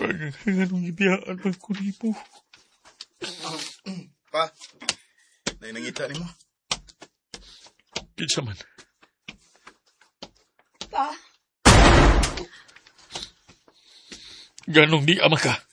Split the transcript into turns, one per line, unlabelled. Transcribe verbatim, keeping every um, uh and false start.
Anong ibiyaan pag kulipo?
Pa, na nangita ni mo.
Kinsa man.
Pa.
Ganong di ama ka.